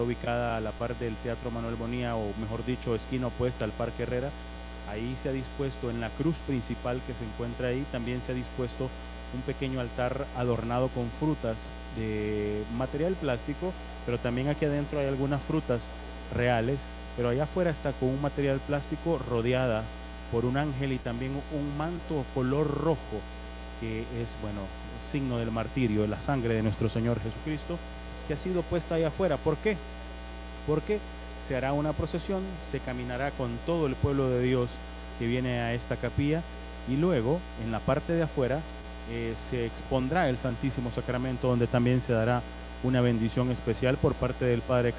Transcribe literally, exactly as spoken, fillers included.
ubicada a la par del Teatro Manuel Bonilla, o mejor dicho, esquina opuesta al Parque Herrera. Ahí se ha dispuesto, en la cruz principal que se encuentra ahí, también se ha dispuesto un pequeño altar adornado con frutas de material plástico, pero también aquí adentro hay algunas frutas reales, pero allá afuera está con un material plástico rodeada por un ángel y también un manto color rojo, que es, bueno, signo del martirio, de la sangre de nuestro Señor Jesucristo, que ha sido puesta allá afuera. ¿Por qué? Porque se hará una procesión, se caminará con todo el pueblo de Dios que viene a esta capilla, y luego en la parte de afuera eh, se expondrá el Santísimo Sacramento, donde también se dará una bendición especial por parte del Padre